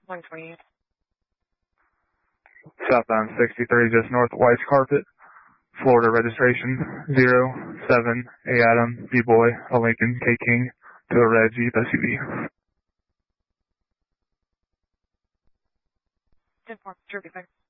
128. Southbound 63, just north of White's Carpet. Florida registration 07 A Adam B Boy a Lincoln K King to a red Jeep SUV. 10-4, Jersey, thanks.